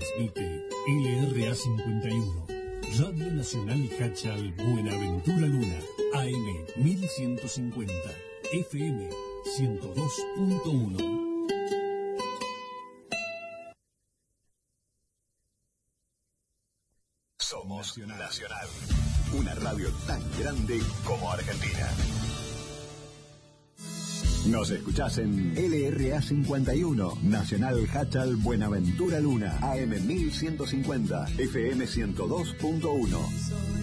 Transmite LRA 51, Radio Nacional Hachal Buenaventura Luna, AM 1150, FM 102.1. Somos Nacional, una radio tan grande como Argentina. Nos escuchás en LRA 51, Nacional Hachal Buenaventura Luna, AM 1150, FM 102.1.